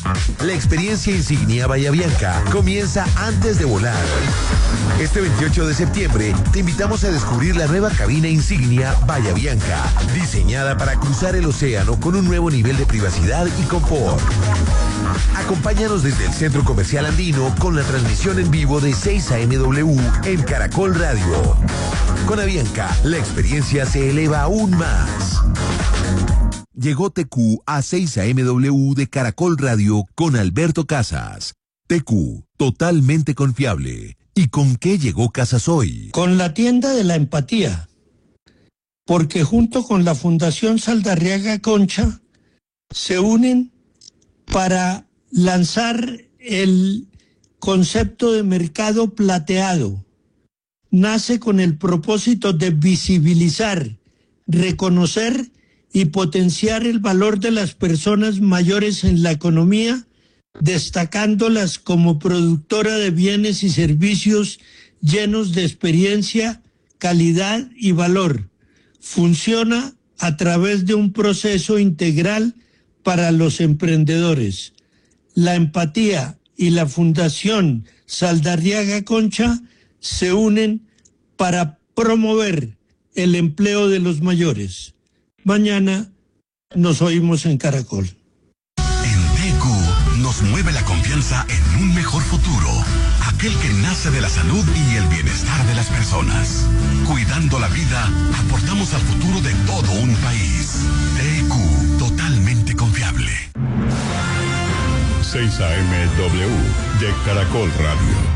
La experiencia insignia Bahía Bianca comienza antes de volar. Este 28 de septiembre te invitamos a descubrir la nueva cabina insignia Bahía Bianca, diseñada para cruzar el océano con un nuevo nivel de privacidad y confort. Acompáñanos desde el Centro Comercial Andino con la transmisión en vivo de 6 AMW en Caracol Radio. Con Avianca, la experiencia se eleva aún más. Llegó TQ a 6 AMW de Caracol Radio con Alberto Casas. TQ, totalmente confiable. ¿Y con qué llegó Casas hoy? Con la tienda de la empatía. Porque junto con la Fundación Saldarriaga Concha se unen para lanzar el concepto de mercado plateado. Nace con el propósito de visibilizar, reconocer y potenciar el valor de las personas mayores en la economía, destacándolas como productora de bienes y servicios llenos de experiencia, calidad y valor. Funciona a través de un proceso integral para los emprendedores. La empatía y la Fundación Saldarriaga Concha se unen para promover el empleo de los mayores. Mañana nos oímos en Caracol. En TQ nos mueve la confianza en un mejor futuro, aquel que nace de la salud y el bienestar de las personas. Cuidando la vida, aportamos al futuro de todo un país. TQ, totalmente confiable. 6 AMW de Caracol Radio.